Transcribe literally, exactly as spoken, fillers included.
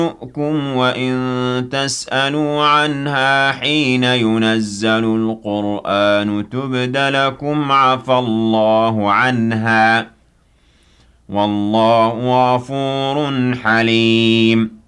يسؤكم وإن تسألوا عنها حين ينزل القرآن تبد لكم عفى الله عنها والله غفور حليم